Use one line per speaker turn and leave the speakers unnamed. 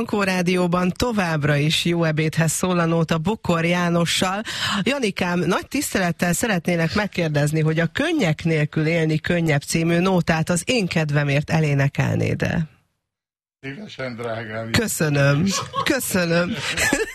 Frankó Rádióban továbbra is Jó ebédhez szól a nóta Bokor Jánossal. Janikám, nagy tisztelettel szeretnének megkérdezni, hogy a Könnyek nélkül élni könnyebb című nótát az én kedvemért elénekelnéd-e?
Szívesen, drágám.
Köszönöm.